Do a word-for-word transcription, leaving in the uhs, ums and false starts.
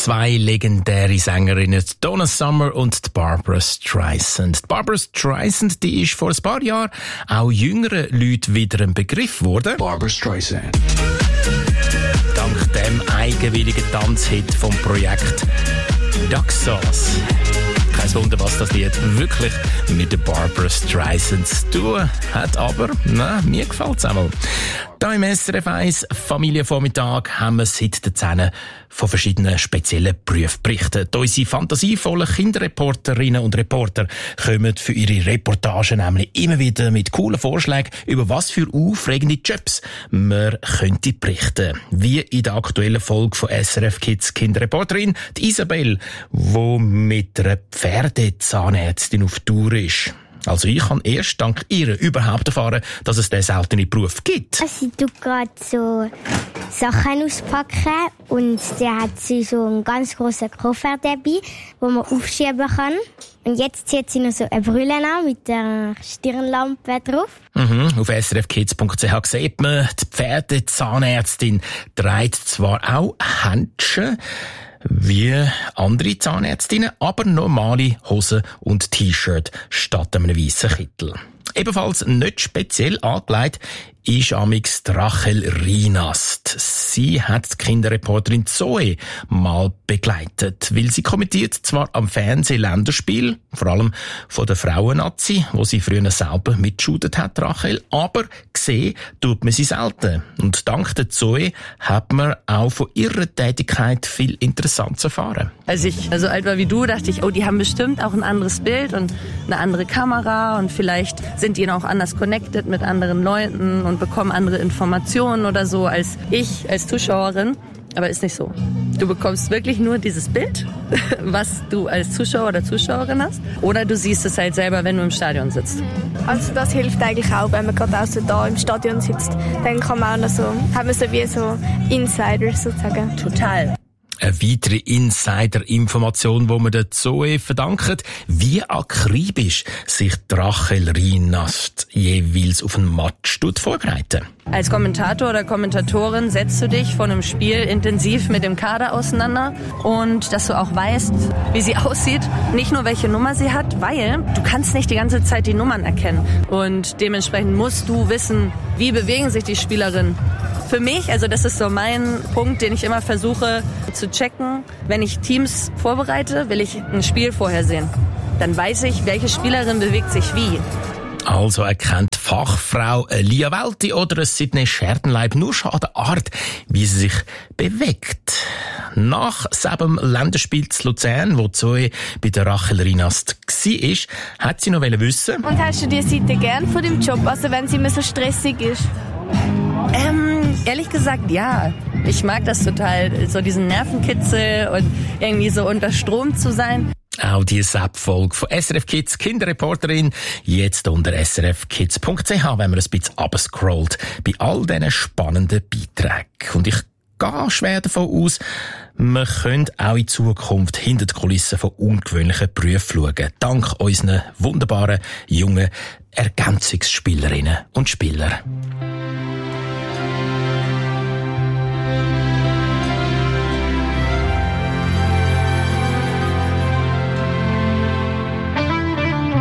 Zwei legendäre Sängerinnen, die Donna Summer und die Barbra Streisand. Die Barbra Streisand, die ist vor ein paar Jahren auch jüngeren Leuten wieder ein Begriff geworden. Barbra Streisand. Dank dem eigenwilligen Tanzhit vom Projekt Duck Sauce. Kein Wunder, was das Lied wirklich mit der Barbra Streisand zu tun hat, aber na, mir gefällt es einmal. Hier im S R F eins Familienvormittag haben wir seit den Zähnen von verschiedenen speziellen Berufen berichtet. Unsere fantasievollen Kinderreporterinnen und Reporter kommen für ihre Reportagen nämlich immer wieder mit coolen Vorschlägen, über was für aufregende Jobs man könnte berichten. Wie in der aktuellen Folge von S R F Kids Kinderreporterin, die Isabel, die mit einer Pferdezahnärztin auf Tour ist. Also ich habe erst dank ihr überhaupt erfahren, dass es diesen seltenen Beruf gibt. Sie tut gerade so Sachen auspacken und der hat sie so einen ganz grossen Koffer dabei, wo man aufschieben kann. Und jetzt zieht sie noch so eine Brille an mit der Stirnlampe drauf. Mhm, auf s r f kids punkt c h sieht man, die Pferdezahnärztin trägt zwar auch Händchen, wie andere Zahnärztinnen, aber normale Hosen und T-Shirt statt einem weißen Kittel. Ebenfalls nicht speziell angelegt ist amix Rachel Rienast. Sie hat die Kinderreporterin Zoe mal begleitet, weil sie kommentiert zwar am Fernsehländerspiel, vor allem von der Frauen-Nazi, wo sie früher selber mitgeschudert hat, Rachel, aber gesehen tut man sie selten. Und dank der Zoe hat man auch von ihrer Tätigkeit viel Interessantes erfahren. Als ich so alt war wie du, dachte ich, oh, die haben bestimmt auch ein anderes Bild und eine andere Kamera und vielleicht sind die auch anders connected mit anderen Leuten und bekommen andere Informationen oder so als ich als Zuschauerin. Aber ist nicht so. Du bekommst wirklich nur dieses Bild, was du als Zuschauer oder Zuschauerin hast. Oder du siehst es halt selber, wenn du im Stadion sitzt. Also das hilft eigentlich auch, wenn man gerade auch so da im Stadion sitzt. Dann kann man auch noch so, hat man so wie so Insider sozusagen. Total. Eine weitere Insider-Information, die man der Zoe verdankt, wie akribisch sich Rachel Rienast jeweils auf einen Match vorbereiten. Als Kommentator oder Kommentatorin setzt du dich vor einem Spiel intensiv mit dem Kader auseinander und dass du auch weißt, wie sie aussieht, nicht nur welche Nummer sie hat, weil du kannst nicht die ganze Zeit die Nummern erkennen und dementsprechend musst du wissen, wie bewegen sich die Spielerinnen. Für mich, also das ist so mein Punkt, den ich immer versuche zu checken, wenn ich Teams vorbereite, will ich ein Spiel vorher sehen. Dann weiß ich, welche Spielerin bewegt sich wie. Also erkennt Fachfrau Lia Welti oder Sydney Scherdenleib nur schon an der Art, wie sie sich bewegt. Nach dem Länderspiel zu Luzern, wo Zoe bei der Rachel Rienast war, hat sie noch wissen. Und hast du die Seite gern von dem Job, also wenn sie immer so stressig ist? Ähm, ehrlich gesagt, ja. Ich mag das total, so diesen Nervenkitzel und irgendwie so unter Strom zu sein. Auch die S A P-Folge von S R F Kids Kinderreporterin jetzt unter s r f kids punkt c h, wenn man ein bisschen runterscrollt bei all diesen spannenden Beiträgen. Und ich gehe schwer davon aus, wir können auch in Zukunft hinter die Kulissen von ungewöhnlichen Berufen schauen, dank unseren wunderbaren jungen Ergänzungsspielerinnen und Spieler.